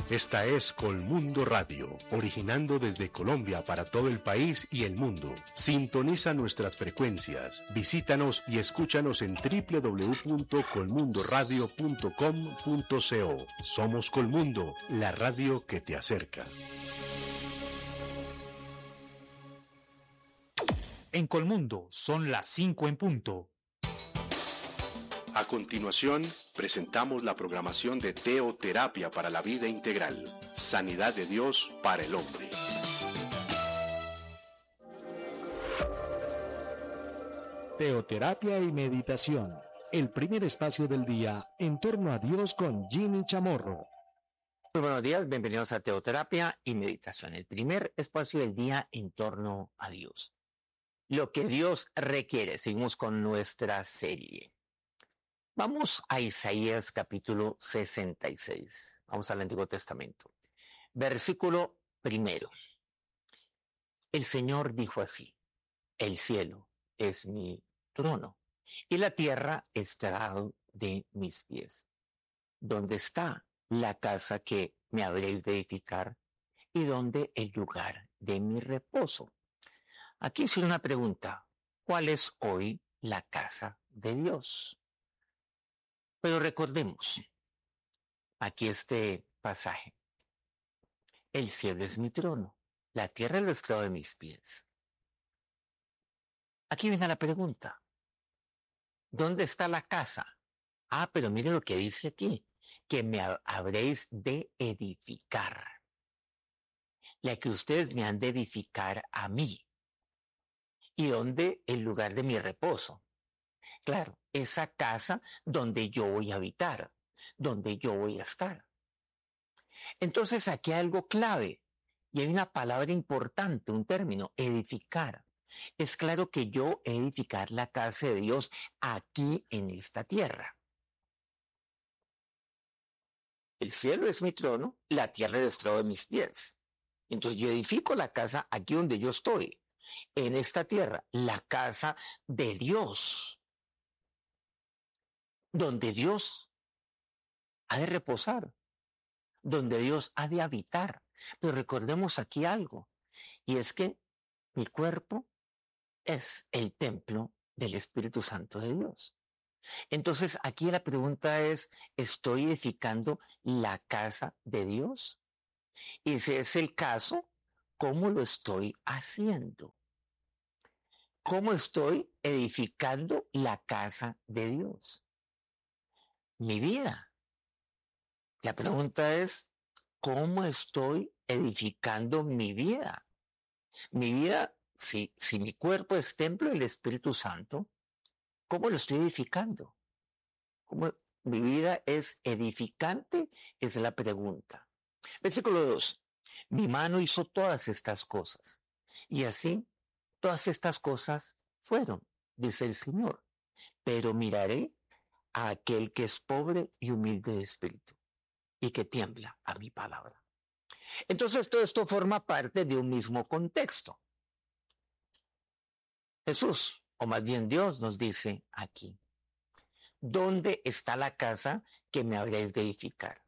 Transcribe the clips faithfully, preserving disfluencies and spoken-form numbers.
Esta es Colmundo Radio, originando desde Colombia para todo el país y el mundo. Sintoniza nuestras frecuencias, visítanos y escúchanos en doble u doble u doble u punto colmundo radio punto com punto co. Somos Colmundo, la radio que te acerca. En Colmundo son las cinco en punto. A continuación, presentamos la programación de Teoterapia para la Vida Integral. Sanidad de Dios para el hombre. Teoterapia y meditación. El primer espacio del día en torno a Dios con Jimmy Chamorro. Muy buenos días, bienvenidos a Teoterapia y meditación. El primer espacio del día en torno a Dios. Lo que Dios requiere. Seguimos con nuestra serie. Vamos a Isaías capítulo sesenta y seis. Vamos al Antiguo Testamento. Versículo primero. El Señor dijo así: el cielo es mi trono y la tierra estrado de mis pies. ¿Dónde está la casa que me habréis de edificar y dónde el lugar de mi reposo? Aquí hice una pregunta. ¿Cuál es hoy la casa de Dios? Pero recordemos aquí este pasaje. El cielo es mi trono, la tierra es el estrado de mis pies. Aquí viene la pregunta. ¿Dónde está la casa? Ah, pero mire lo que dice aquí, que me habréis de edificar. La que ustedes me han de edificar a mí. ¿Y dónde el lugar de mi reposo? Claro, esa casa donde yo voy a habitar, donde yo voy a estar. Entonces aquí hay algo clave y hay una palabra importante, un término: edificar. Es claro que yo he de edificar la casa de Dios aquí en esta tierra. El cielo es mi trono, la tierra es el estrado de mis pies. Entonces yo edifico la casa aquí donde yo estoy, en esta tierra, la casa de Dios, donde Dios ha de reposar, donde Dios ha de habitar. Pero recordemos aquí algo, y es que mi cuerpo es el templo del Espíritu Santo de Dios. Entonces aquí la pregunta es: ¿estoy edificando la casa de Dios? Y si es el caso, ¿cómo lo estoy haciendo? ¿Cómo estoy edificando la casa de Dios? Mi vida. La pregunta es: ¿cómo estoy edificando mi vida? Mi vida, si, si mi cuerpo es templo del Espíritu Santo, ¿cómo lo estoy edificando? ¿Cómo mi vida es edificante? Es la pregunta. Versículo dos. Mi mano hizo todas estas cosas, y así todas estas cosas fueron, dice el Señor. Pero miraré a aquel que es pobre y humilde de espíritu y que tiembla a mi palabra. Entonces todo esto forma parte de un mismo contexto. Jesús, o más bien Dios, nos dice aquí: ¿dónde está la casa que me habréis de edificar?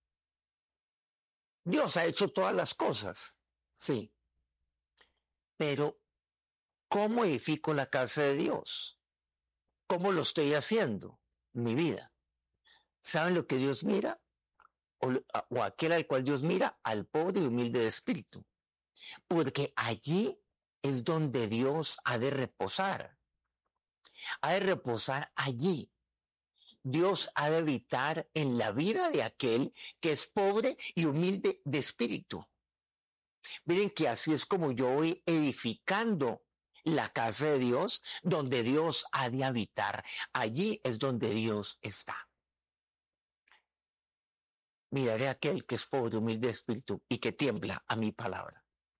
Dios ha hecho todas las cosas, sí. Pero ¿cómo edifico la casa de Dios? ¿Cómo lo estoy haciendo? Mi vida. ¿Saben lo que Dios mira? O, o aquel al cual Dios mira: al pobre y humilde de espíritu. Porque allí es donde Dios ha de reposar. Ha de reposar allí. Dios ha de habitar en la vida de aquel que es pobre y humilde de espíritu. Miren que así es como yo voy edificando la casa de Dios, donde Dios ha de habitar. Allí es donde Dios está. Miraré a aquel que es pobre, humilde de espíritu y que tiembla a mi palabra.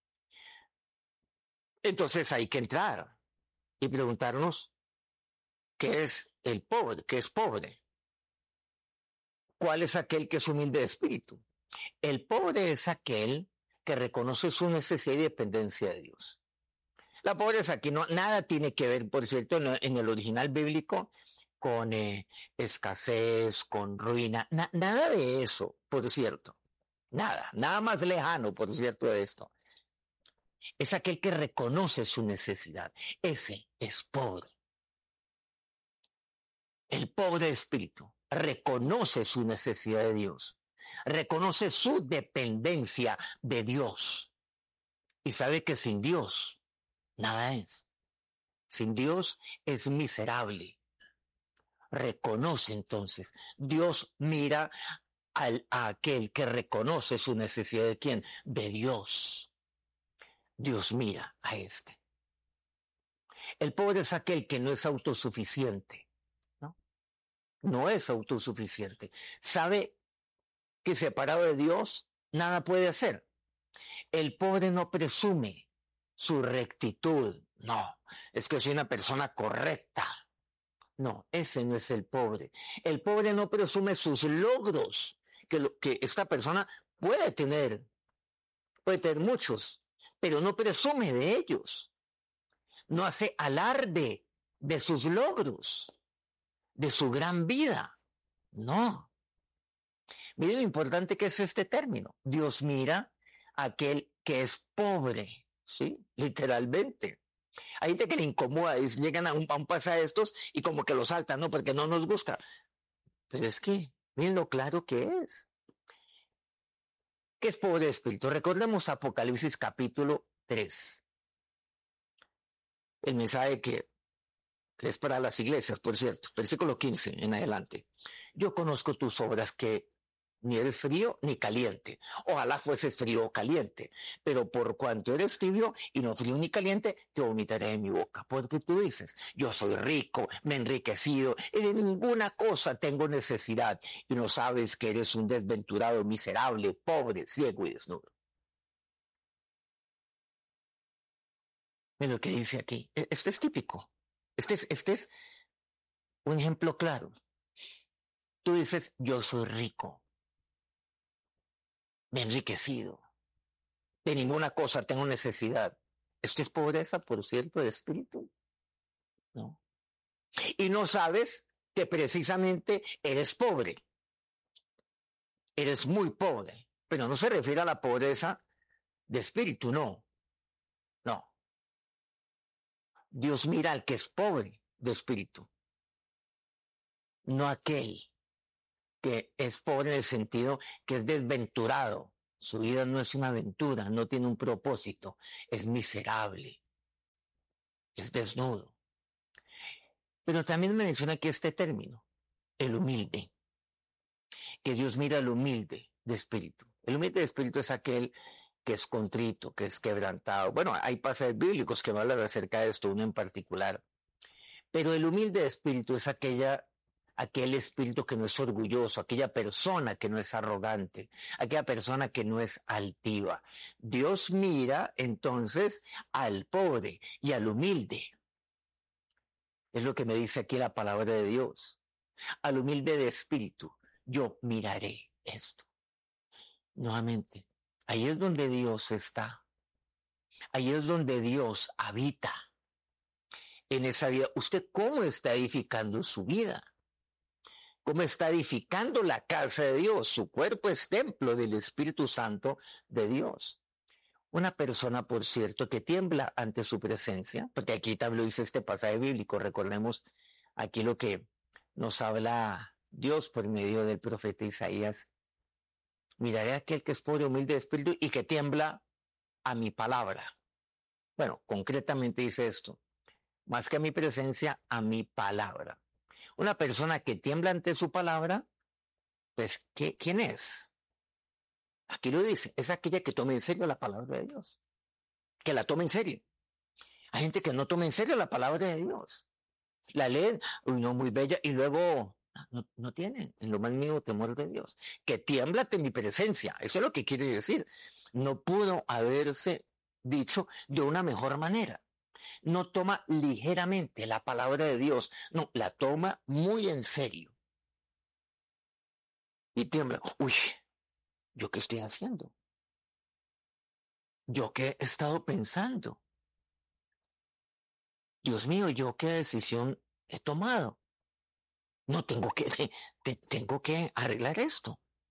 Entonces hay que entrar y preguntarnos: ¿qué es el pobre? ¿Qué es pobre? ¿Cuál es aquel que es humilde de espíritu? El pobre es aquel que reconoce su necesidad y dependencia de Dios. La pobreza aquí no, nada tiene que ver, por cierto, en, en el original bíblico, con eh, escasez, con ruina, na, nada de eso, por cierto. nada, nada más lejano, por cierto, de esto. Es aquel que reconoce su necesidad. Ese es pobre. El pobre de espíritu reconoce su necesidad de Dios, reconoce su dependencia de Dios y sabe que sin Dios nada es. Sin Dios es miserable. Reconoce entonces. Dios mira al, a aquel que reconoce su necesidad de ¿quién? De Dios. Dios mira a este. El pobre es aquel que no es autosuficiente, ¿no? No es autosuficiente. Sabe que separado de Dios nada puede hacer. El pobre no presume su rectitud. No, es que soy una persona correcta. No, ese no es el pobre. El pobre no presume sus logros, que, lo, que esta persona puede tener, puede tener muchos, pero no presume de ellos. No hace alarde de sus logros, de su gran vida. No. Miren lo importante que es este término. Dios mira a aquel que es pobre, ¿sí? Literalmente. Hay gente que le incomoda y llegan a un, a un pasaje de estos y como que lo saltan, ¿no? Porque no nos gusta. Pero es que, miren lo claro que es. ¿Qué es pobre de espíritu? Recordemos Apocalipsis capítulo tres. El mensaje que, que es para las iglesias, por cierto. Versículo quince en adelante. Yo conozco tus obras que ni eres frío ni caliente. Ojalá fueses frío o caliente, pero por cuanto eres tibio y no frío ni caliente, te vomitaré de mi boca. Porque tú dices, yo soy rico, me he enriquecido, y de ninguna cosa tengo necesidad, y no sabes que eres un desventurado, miserable, pobre, ciego y desnudo. Miren lo que dice aquí. Este es típico. Este es, este es un ejemplo claro. Tú dices, yo soy rico, me he enriquecido, de ninguna cosa tengo necesidad. ¿Esto es pobreza, por cierto, de espíritu? No. Y no sabes que precisamente eres pobre. Eres muy pobre. Pero no se refiere a la pobreza de espíritu, no. No. Dios mira al que es pobre de espíritu. No aquel que es pobre en el sentido que es desventurado. Su vida no es una aventura, no tiene un propósito, es miserable, es desnudo. Pero también me menciona aquí este término, el humilde, que Dios mira al humilde de espíritu. El humilde de espíritu es aquel que es contrito, que es quebrantado. Bueno, hay pasajes bíblicos que hablan acerca de esto, uno en particular. Pero el humilde de espíritu es aquella aquel espíritu que no es orgulloso, aquella persona que no es arrogante, aquella persona que no es altiva. Dios mira entonces al pobre y al humilde. Es lo que me dice aquí la palabra de Dios. Al humilde de espíritu, yo miraré esto. Nuevamente, ahí es donde Dios está. Ahí es donde Dios habita. En esa vida, ¿usted cómo está edificando su vida? ¿Cómo está edificando la casa de Dios? Su cuerpo es templo del Espíritu Santo de Dios. Una persona, por cierto, que tiembla ante su presencia, porque aquí también lo dice este pasaje bíblico, recordemos aquí lo que nos habla Dios por medio del profeta Isaías. Miraré a aquel que es pobre, humilde de espíritu y que tiembla a mi palabra. Bueno, concretamente dice esto, más que a mi presencia, a mi palabra. Una persona que tiembla ante su palabra, pues, ¿qué, ¿quién es? Aquí lo dice, es aquella que toma en serio la palabra de Dios, que la toma en serio. Hay gente que no toma en serio la palabra de Dios. La leen, uy, no, muy bella, y luego no, no tienen en lo más mínimo temor de Dios. Que tiembla ante mi presencia, eso es lo que quiere decir. No pudo haberse dicho de una mejor manera. No toma ligeramente la palabra de Dios, no, la toma muy en serio. Y tiembla, uy, ¿yo qué estoy haciendo? ¿Yo qué he estado pensando? Dios mío, ¿yo qué decisión he tomado? No, tengo que, te, tengo que arreglar esto.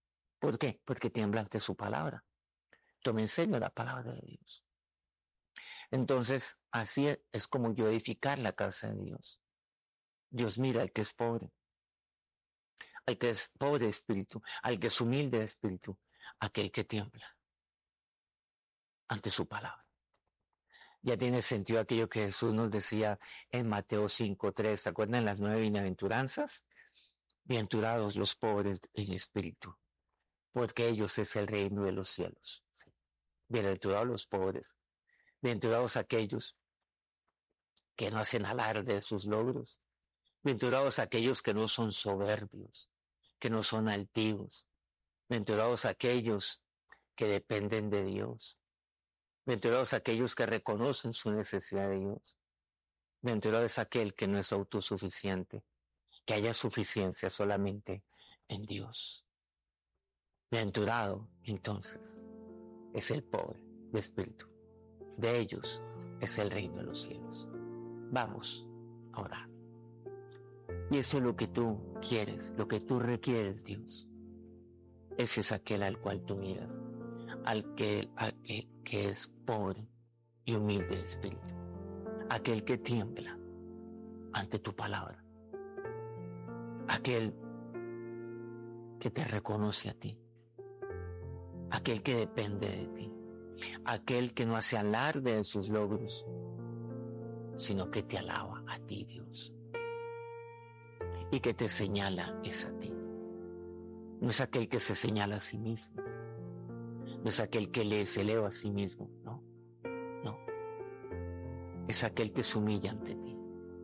¿Por qué? Porque tiembla ante su palabra. Toma en serio la palabra de Dios. Entonces, así es como yo edificar la casa de Dios. Dios mira al que es pobre, al que es pobre de espíritu, al que es humilde de espíritu, aquel que tiembla ante su palabra. Ya tiene sentido aquello que Jesús nos decía en Mateo cinco tres. ¿Se acuerdan las nueve bienaventuranzas? Bienaventurados los pobres en espíritu, porque ellos es el reino de los cielos. Sí. Bienaventurados los pobres. Bienaventurados aquellos que no hacen alarde de sus logros. Bienaventurados aquellos que no son soberbios, que no son altivos. Bienaventurados aquellos que dependen de Dios. Bienaventurados aquellos que reconocen su necesidad de Dios. Bienaventurado es aquel que no es autosuficiente, que haya suficiencia solamente en Dios. Bienaventurado, entonces, es el pobre de espíritu. De ellos es el reino de los cielos. Vamos a orar. Y eso es lo que tú quieres, lo que tú requieres, Dios. Ese es aquel al cual tú miras, al que, aquel que es pobre y humilde de espíritu, aquel que tiembla ante tu palabra, aquel que te reconoce a ti, aquel que depende de ti, aquel que no hace alarde de sus logros, sino que te alaba a ti, Dios, y que te señala es a ti. No es aquel que se señala a sí mismo, no es aquel que le se eleva a sí mismo, no, no, es aquel que se humilla ante ti,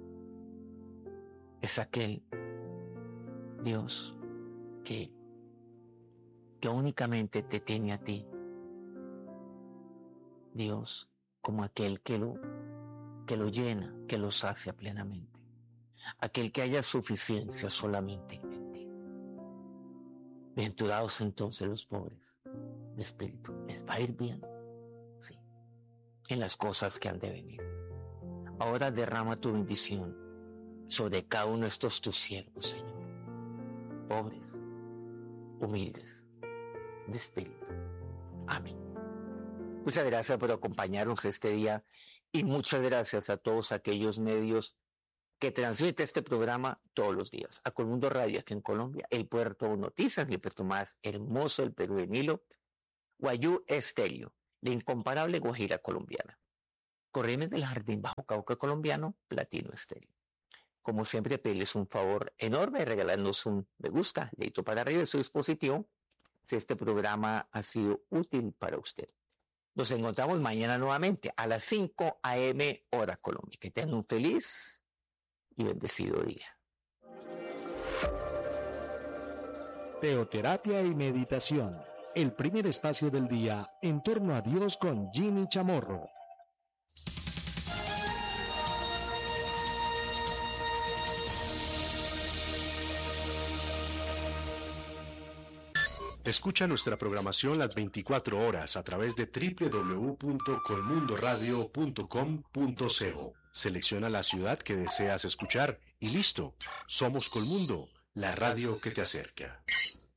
es aquel, Dios, que, que únicamente te tiene a ti, Dios, como aquel que lo, que lo llena, que lo sacia plenamente, aquel que haya suficiencia solamente en ti. Bienaventurados entonces los pobres de espíritu, les va a ir bien, sí, en las cosas que han de venir. Ahora derrama tu bendición sobre cada uno de estos tus siervos, Señor, pobres, humildes, de espíritu. Amén. Muchas gracias por acompañarnos este día y muchas gracias a todos aquellos medios que transmite este programa todos los días. A Colmundo Radio aquí en Colombia, el Puerto Noticias, el puerto más hermoso del Perú en Hilo, Guayú Estéreo, la incomparable Guajira colombiana, Corrientes del Jardín Bajo Cauca colombiano, Platino Estéreo. Como siempre, pedirles un favor enorme, regalarnos un me gusta, dedito para arriba de su dispositivo, si este programa ha sido útil para usted. Nos encontramos mañana nuevamente a las cinco a eme hora Colombia. Que tengan un feliz y bendecido día. Teoterapia y meditación, el primer espacio del día en torno a Dios con Jimmy Chamorro. Escucha nuestra programación las veinticuatro horas a través de doble u doble u doble u punto colmundo radio punto com punto co. Selecciona la ciudad que deseas escuchar y listo. Somos Colmundo, la radio que te acerca.